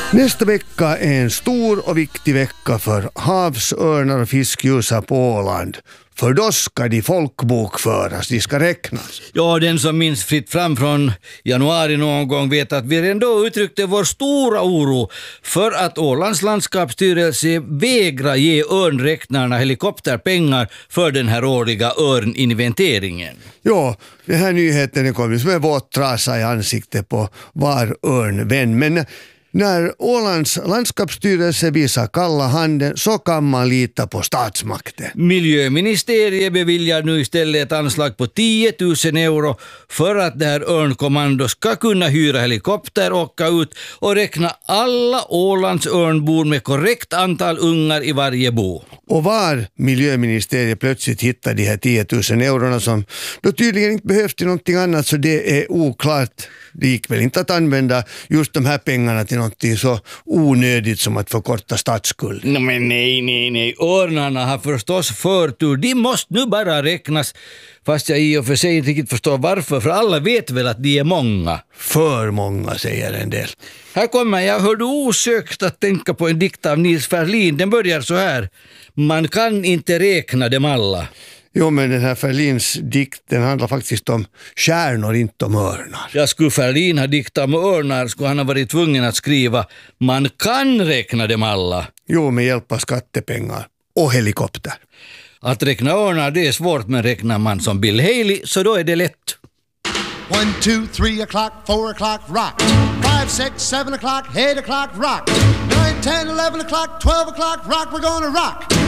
Nästa vecka är en stor och viktig vecka för havsörnar och fiskgjusar på Åland. För då ska de folkbokföras, de ska räknas. Ja, den som minns fritt fram från januari någon gång vet att vi ändå uttryckte vår stora oro för att Ålands landskapsstyrelse vägrar ge örnräknarna helikopterpengar för den här årliga örninventeringen. Ja, den här nyheten kommer som en våt trasa i ansiktet på var örnvän. Men när Ålands landskapsstyrelse visar kalla handen så kan man lita på statsmakten. Miljöministeriet beviljar nu istället ett anslag på 10 000 euro för att det här örnkommando ska kunna hyra helikopter, åka ut och räkna alla Ålands örnbor med korrekt antal ungar i varje bo. Och var miljöministeriet plötsligt hittar de här 10 000 eurona som då tydligen inte behövs till någonting annat, så det är oklart. Det gick väl inte att använda just de här pengarna till någonting så onödigt som att förkorta statsskulden. No, men nej. Örnarna har förstås förtur. De måste nu bara räknas. Fast jag i och för sig inte riktigt förstår varför. För alla vet väl att de är många. För många, säger en del. Här kommer jag hörde osökt att tänka på en dikt av Nils Ferlin. Den börjar så här. Man kan inte räkna dem alla. Jo, men den här Ferlins dikten handlar faktiskt om stjärnor, inte om örnar. Jag skulle Ferlin ha diktat om örnar skulle han ha varit tvungen att skriva man kan räkna dem alla. Jo, med hjälp av skattepengar och helikopter. Att räkna örnar det är svårt, men räknar man som Bill Haley så då är det lätt. 1, 2, 3 o'clock, 4 o'clock, rock. 5, 6, 7 o'clock, 8 o'clock, rock. 9, 10, 11 o'clock, 12 o'clock, rock. We're gonna rock.